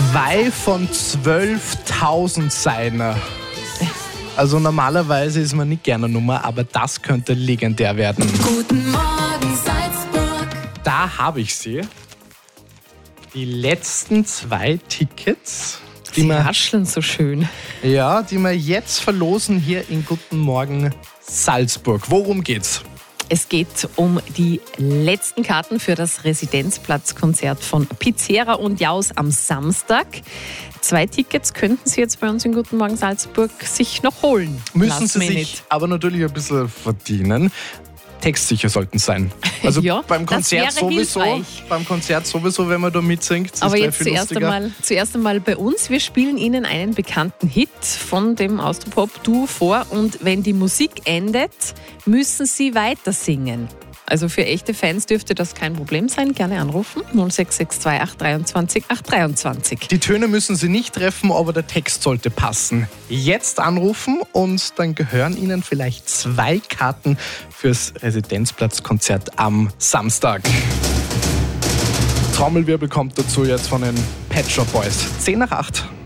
2 von 12.000 sein. Also normalerweise ist man nicht gerne Nummer, aber das könnte legendär werden. Guten Morgen Salzburg. Da habe ich sie. Die letzten 2 Tickets, die Sie wir rascheln so schön. jetzt verlosen hier in Guten Morgen Salzburg. Worum geht's? Es geht um die letzten Karten für das Residenzplatzkonzert von Pizzera und Jaus am Samstag. 2 Tickets könnten Sie jetzt bei uns in Guten Morgen Salzburg sich noch holen. Müssen Last Sie minute. sich aber natürlich ein bisschen verdienen. Textsicher sollten sein. Also Ja, beim das Konzert wäre sowieso. hilfreich. Beim Konzert sowieso, wenn man da mitsingt. Ist Aber gleich jetzt viel lustiger. zuerst einmal bei uns. Wir spielen Ihnen einen bekannten Hit von dem Austropop-Duo vor und wenn die Musik endet, müssen Sie weiter singen. Also für echte Fans dürfte das kein Problem sein. Gerne anrufen 0662 823 823. Die Töne müssen Sie nicht treffen, aber der Text sollte passen. Jetzt anrufen und dann gehören Ihnen vielleicht 2 Karten fürs Residenzplatzkonzert am Samstag. Trommelwirbel kommt dazu jetzt von den Pet Shop Boys. 7:50.